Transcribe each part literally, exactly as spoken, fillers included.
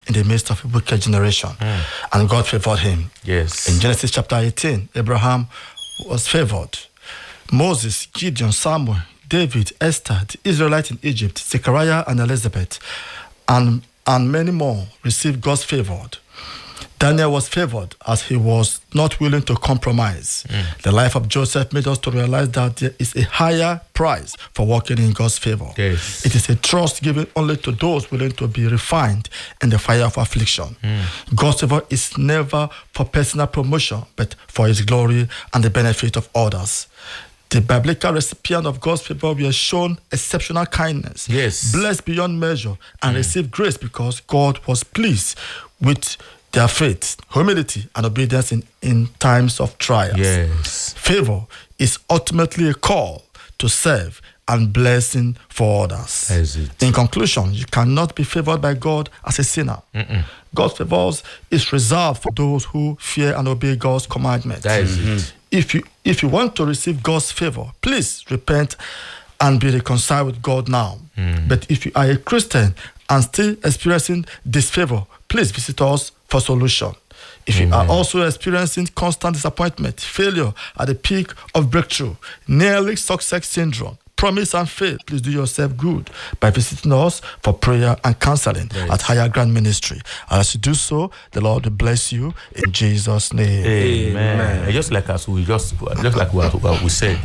in the midst of a wicked generation. Mm. And God favored him. Yes. In Genesis chapter eighteen, Abraham was favored. Moses, Gideon, Samuel, David, Esther, the Israelites in Egypt, Zechariah and Elizabeth, and, and many more received God's favor. Daniel was favored as he was not willing to compromise. Mm. The life of Joseph made us to realize that there is a higher price for walking in God's favor. Yes. It is a trust given only to those willing to be refined in the fire of affliction. Mm. God's favor is never for personal promotion, but for his glory and the benefit of others. The biblical recipient of God's favor were shown exceptional kindness, yes, blessed beyond measure, and mm. received grace because God was pleased with their faith, humility, and obedience in, in times of trials. Yes. Favor is ultimately a call to serve and blessing for others. In conclusion, you cannot be favored by God as a sinner. Mm-mm. God's favors is reserved for those who fear and obey God's commandments. That is mm-hmm. it. If you, if you want to receive God's favor, please repent and be reconciled with God now. Mm. But if you are a Christian and still experiencing disfavor, please visit us for solution. If Amen. You are also experiencing constant disappointment, failure at the peak of breakthrough, nearly success syndrome, promise and faith, please do yourself good by visiting us for prayer and counseling yes. at Higher Ground Ministry. And as you do so, the Lord will bless you in Jesus' name. Amen. Amen. Just like as we just just like what we said,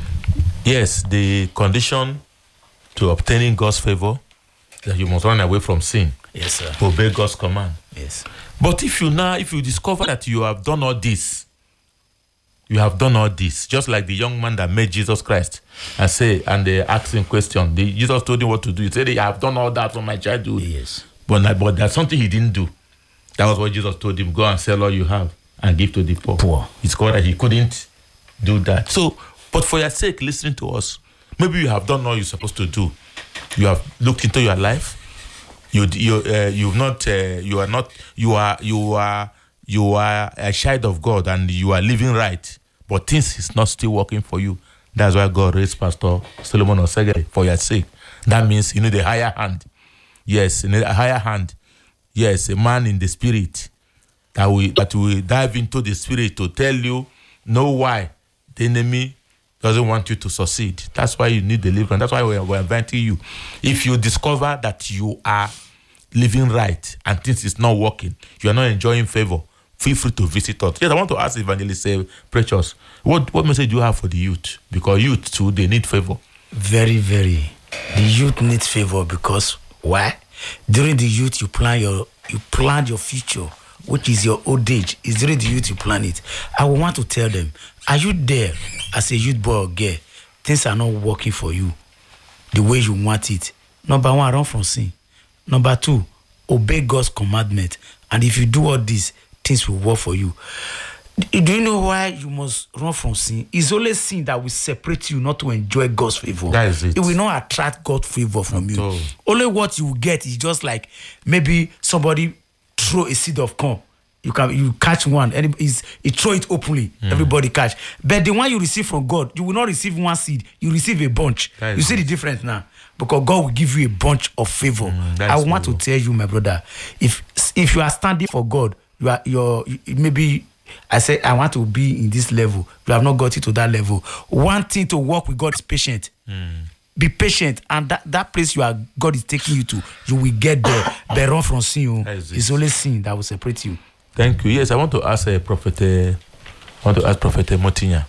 yes, the condition to obtaining God's favor that you must run away from sin. Yes, sir. Obey God's command. Yes. But if you now, if you discover that you have done all this, you have done all this, just like the young man that met Jesus Christ and say, and they asked him question, the, Jesus told him what to do. He said, I have done all that from my childhood. Yes. But, but there's something he didn't do. That was what Jesus told him, go and sell all you have and give to the poor. Poor. It's called that he couldn't do that. So, but for your sake, listening to us, maybe you have done all you're supposed to do. You have looked into your life. You you uh, you've not uh, you are not you are you are you are a child of God and you are living right, but things is not still working for you. That's why God raised Pastor Solomon Osegere for your sake. That means you need a higher hand. Yes, you need a higher hand. Yes, a man in the spirit that will that will dive into the spirit to tell you know why the enemy doesn't want you to succeed. That's why you need deliverance. That's why we're, we're inviting you. If you discover that you are living right and things is not working, you are not enjoying favor, feel free to visit us. Yes, I want to ask Evangelist uh, Precious, what, what message do you have for the youth? Because youth too, they need favor. Very, very. The youth needs favor because why? During the youth, you plan your you plan your future, which is your old age. It's during the youth you plan it. I want to tell them, are you there as a youth boy or girl? Things are not working for you the way you want it. Number one, run from sin. Number two, obey God's commandment. And if you do all this, things will work for you. Do you know why you must run from sin? It's only sin that will separate you not to enjoy God's favor. That is it. It will not attract God's favor from At you. all. Only what you will get is just like maybe somebody throw a seed of corn. You can you catch one and it's, it throw it openly. Mm. Everybody catch. But the one you receive from God, you will not receive one seed. You receive a bunch. You see the difference now? Because God will give you a bunch of favor. Mm, I want favor. to tell you, my brother, if if you are standing for God, you are you're you, maybe I say I want to be in this level. You have not got it to that level. One thing to work with God is patient. Mm. Be patient, and that, that place you are God is taking you to, you will get there. But run from sin. It's only sin that will separate you. Thank you. Yes, I want to ask a prophet. Uh, I want to ask Prophet Motinya.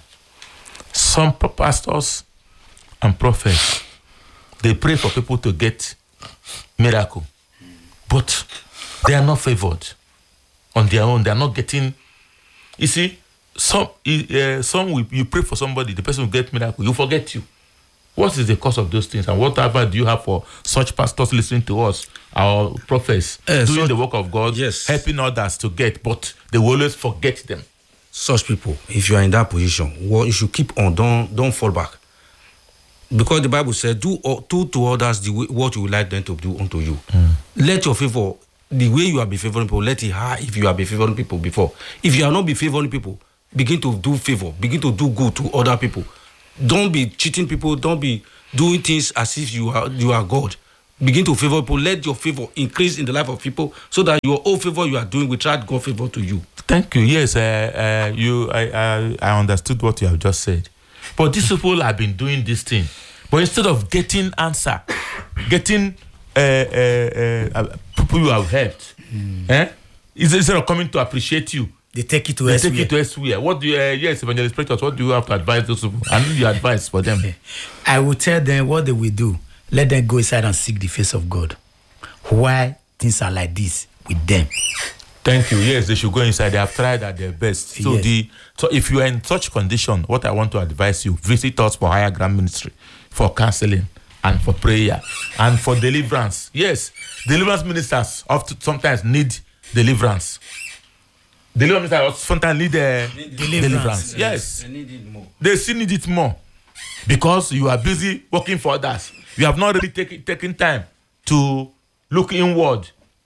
Some pastors and prophets, they pray for people to get miracle, but they are not favored on their own. They are not getting. You see, some uh, some will, you pray for somebody, the person will get miracle. You forget you. What is the cause of those things, and whatever do you have for such pastors listening to us, our prophets, uh, doing so, the work of God, yes, helping others to get, but they will always forget them? Such people, if you are in that position, well, you should keep on. Don't don't fall back, because the Bible said, "Do do to others the way, what you would like them to do unto you." Mm. Let your favor, the way you have been favoring people, let it high. If you have been favoring people before, if you have not been favoring people, begin to do favor, begin to do good to other people. Don't be cheating people. Don't be doing things as if you are you are God. begin to favor people. Let your favor increase in the life of people, so that your own favor you are doing will attract God's favor to you. Thank you. Yes, uh, uh, you. I, I I understood what you have just said. But these people have been doing this thing, but instead of getting answer, getting uh, uh, uh, people you have helped, mm. eh? Instead of coming to appreciate you, they take it to they elsewhere. take it to elsewhere. What do you? Uh, yes, Evangelist Precious, what do you have to advise those people? I need your advice for them. I will tell them what they will do. Let them go inside and seek the face of God. Why things are like this with them? Thank you. Yes, they should go inside. They have tried at their best. So Yes. the so if you are in such condition, what I want to advise you: visit us for Higher Ground Ministry, for counseling and for prayer and for deliverance. Yes, deliverance ministers often sometimes need deliverance. Deliverance ministers sometimes need uh, deliverance. deliverance. Yes, They need it more. they still need it more because you are busy working for others. You have not really taken taken time to look inward.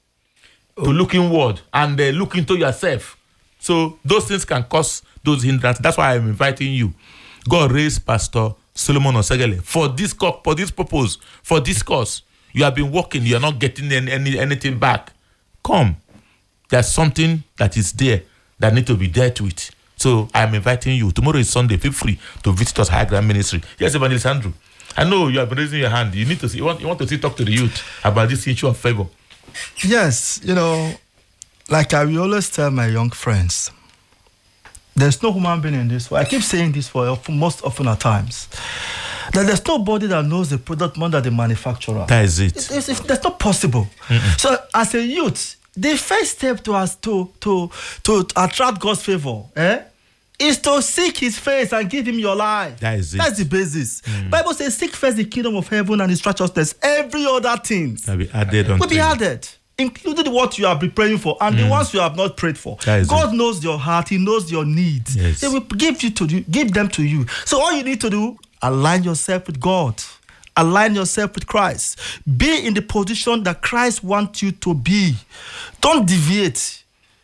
To look inward and uh, look into yourself. So those things can cause those hindrances. That's why I'm inviting you. God raised Pastor Solomon Osegele for this co- for this purpose, for this cause. You have been working, you are not getting any, any anything back. Come. There's something that is there that need to be dealt with. So I'm inviting you. Tomorrow is Sunday. Feel free to visit us High Ground Ministry. Yes, Evangelist Andrew. I know you have been raising your hand. You need to see. You want, you want to see, talk to the youth about this issue of favor. Yes, you know, like I will always tell my young friends, there's no human being in this world. I keep saying this for, for most often at times, that there's nobody that knows the product more than the manufacturer. That is it. It's, it's, it's, that's not possible. Mm-mm. So as a youth, the first step to us to to to attract God's favor, eh, is to seek His face and give Him your life. That is it. That's the basis. Mm. Bible says, "Seek first the kingdom of heaven and His righteousness. Every other thing will be added unto will be you." added, including what you have been praying for and mm. the ones you have not prayed for. God it. knows your heart. He knows your needs. Yes. He will give you to you, give them to you. So all you need to do, align yourself with God. Align yourself with Christ. Be in the position that Christ wants you to be. Don't deviate.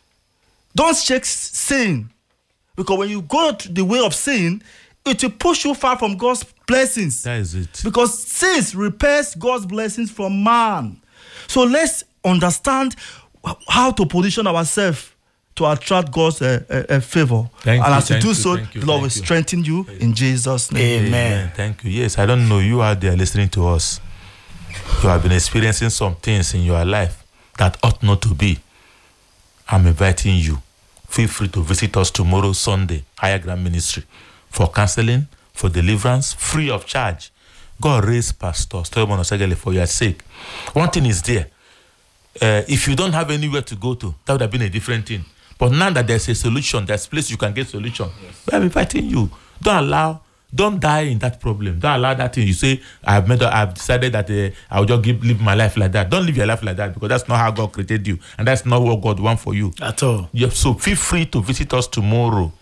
Don't shake sin. Because when you go to the way of sin, it will push you far from God's blessings. That is it. Because sin repairs God's blessings from man. So let's understand how to position ourselves to attract God's uh, uh, uh, favor. Thank and you, as you do you, so, you, the Lord will strengthen you in Jesus' name. Amen. Amen. Thank you. Yes, I don't know. You out there listening to us. You have been experiencing some things in your life that ought not to be. I'm inviting you. Feel free to visit us tomorrow, Sunday, Higher Ground Ministry, for counseling, for deliverance, free of charge. God raised Pastor Solomon Osegele for your sake. One thing is there. Uh, if you don't have anywhere to go to, that would have been a different thing. But now that there's a solution, there's a place you can get solution. Yes. I'm inviting you. Don't allow, don't die in that problem. Don't allow that thing. You say, I've made, I've decided that uh, I'll just give, live my life like that. Don't live your life like that because that's not how God created you. And that's not what God wants for you. At all. Yeah, so feel free to visit us tomorrow.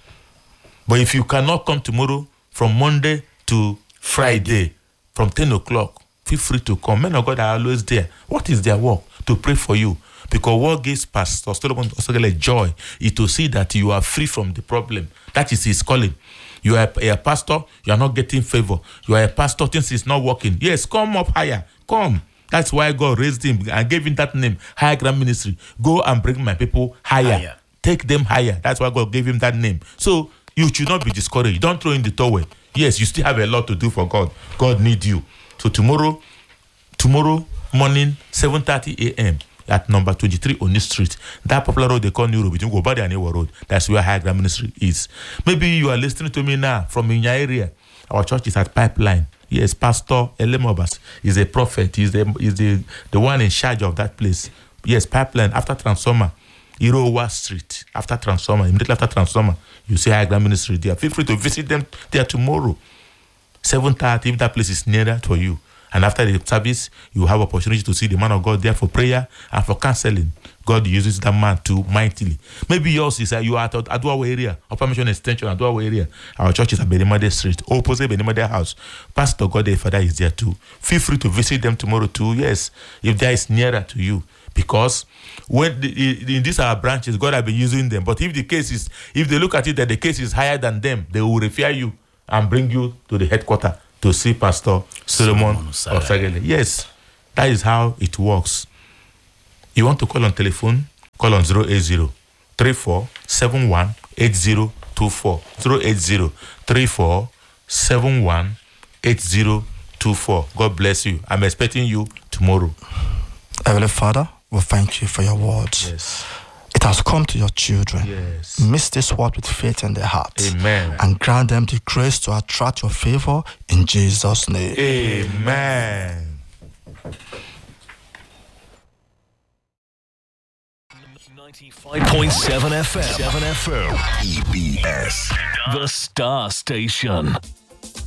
But if you cannot come tomorrow, from Monday to Friday, from ten o'clock, feel free to come. Men of God are always there. What is their work? To pray for you. Because what gives Pastor Solomon Osegele joy is to see that you are free from the problem. That is his calling. You are a, a pastor, you are not getting favor. You are a pastor, things is not working. Yes, come up higher. Come. That's why God raised him and gave him that name, Higher Ground Ministry. Go and bring my people higher. higher. Take them higher. That's why God gave him that name. So you should not be discouraged. Don't throw in the towel. Yes, you still have a lot to do for God. God needs you. So tomorrow, tomorrow morning, seven thirty a.m., at number twenty-three Oni Street. That popular road they call New Road, between Gobadi and Ewa Road. That's where High Ground Ministry is. Maybe you are listening to me now from in your area. Our church is at Pipeline. Yes, Pastor Elemobas is a prophet. He's the, he's the, the one in charge of that place. Yes, Pipeline, after Transformer. Irowa Street, after Transformer, immediately after Transformer, you see High Ground Ministry there. Feel free to visit them there tomorrow. seven thirty, if that place is nearer to you. And after the service, you have opportunity to see the man of God there for prayer and for counseling. God uses that man too mightily. Maybe yours is uh, you are at Aduawa area, Upper Mission Extension, Aduawa area. Our church is at Benimade Street, opposite Benimade House. Pastor God, the Father, is there too. Feel free to visit them tomorrow too. Yes, if there is nearer to you. Because when the, in these our branches, God has been using them. But if the case is, if they look at it that the case is higher than them, they will refer you and bring you to the headquarters to see Pastor Solomon Osegele. Yes, That is how it works. You want to call on telephone? Call on zero eight zero, three four seven one, eight zero two four. zero eight zero, three four seven one, eight zero two four. God bless you. I'm expecting you tomorrow. Heavenly Father, we thank you for your words. Yes. It has come to your children. Yes. Miss this word with faith in their hearts. Amen. And grant them the grace to attract your favor in Jesus' name. Amen. ninety-five point seven F M. seven F M. E B S. The Star Station.